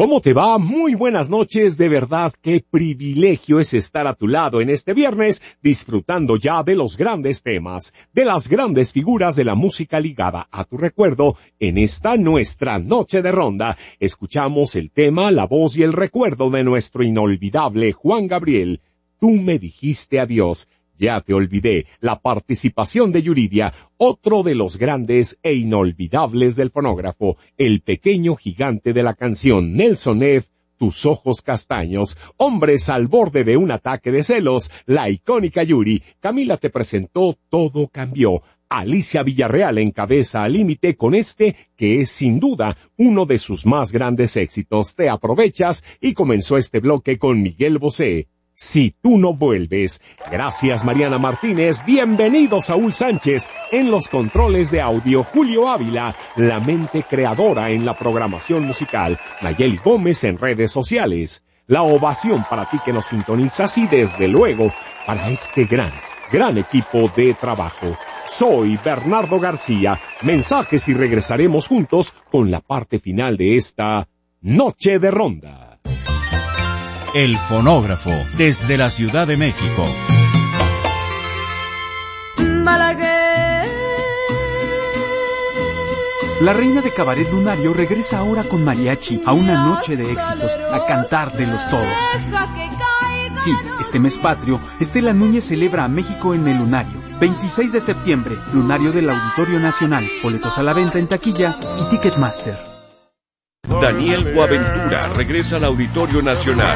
¿Cómo te va? Muy buenas noches, de verdad qué privilegio es estar a tu lado en este viernes, disfrutando ya de los grandes temas, de las grandes figuras de la música ligada a tu recuerdo en esta nuestra noche de ronda. Escuchamos el tema, la voz y el recuerdo de nuestro inolvidable Juan Gabriel. Tú me dijiste adiós. Ya te olvidé, la participación de Yuridia, otro de los grandes e inolvidables del fonógrafo, el pequeño gigante de la canción, Nelson Ed, Tus ojos castaños, Hombres al borde de un ataque de celos, la icónica Yuri. Camila te presentó Todo cambió. Alicia Villarreal encabeza al límite con este, que es sin duda uno de sus más grandes éxitos. Te aprovechas y comenzó este bloque con Miguel Bosé. Si tú no vuelves. Gracias Mariana Martínez, bienvenido Saúl Sánchez, en los controles de audio Julio Ávila, la mente creadora en la programación musical, Nayeli Gómez en redes sociales. La ovación para ti que nos sintonizas y desde luego para este gran equipo de trabajo. Soy Bernardo García, mensajes y regresaremos juntos con la parte final de esta Noche de Ronda. El fonógrafo, desde la Ciudad de México. Balaguer. La reina de cabaret lunario regresa ahora con mariachi a una noche de éxitos, a cantar de los todos. Sí, este mes patrio, Estela Núñez celebra a México en el Lunario. 26 de septiembre, Lunario del Auditorio Nacional. Boletos a la venta en taquilla y Ticketmaster. Daniel Boaventura regresa al Auditorio Nacional.